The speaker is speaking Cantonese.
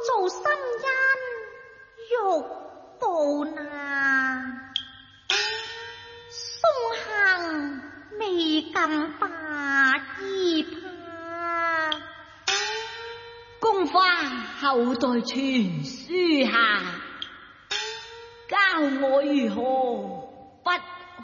做心因欲報那，送行未敢把衣怕。 功花後代傳書下，教我如何